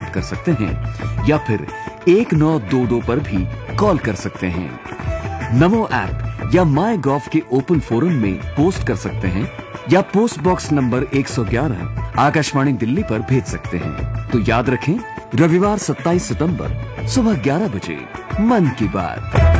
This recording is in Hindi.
बात कर सकते हैं या फिर 1922 पर भी कॉल कर सकते हैं। नमो ऐप या माई गॉव के ओपन फोरम में पोस्ट कर सकते हैं या post box number 111 Akashvani Delhi पर भेज सकते हैं। तो याद रखें, रविवार 27 सितंबर सुबह 11 बजे मन की बात।